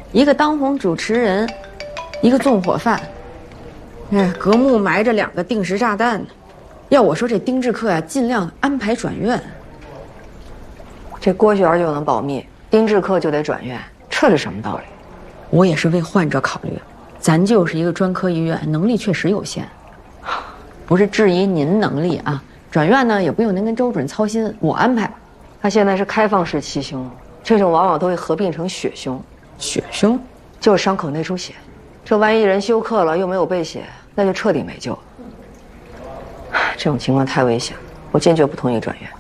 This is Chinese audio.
一个当红主持人，一个纵火犯，隔幕埋着2个定时炸弹呢。要我说，这丁志克呀，尽量安排转院。 这郭璇就能保密，丁志克就得转院，这是什么道理？ 我也是为患者考虑，咱就是一个专科医院，能力确实有限，不是质疑您能力啊。转院呢，也不用您跟周主任操心，我安排吧。 他现在是开放式气胸，这种往往都会合并成血胸。 血胸就是伤口内出血，这万一人休克了又没有备血，那就彻底没救了。这种情况太危险，我坚决不同意转院。